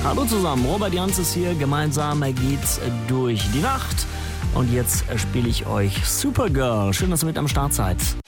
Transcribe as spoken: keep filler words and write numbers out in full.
Hallo zusammen, Robert Jans ist hier. Gemeinsam geht's durch die Nacht. Und jetzt spiele ich euch Supergirl. Schön, dass ihr mit am Start seid.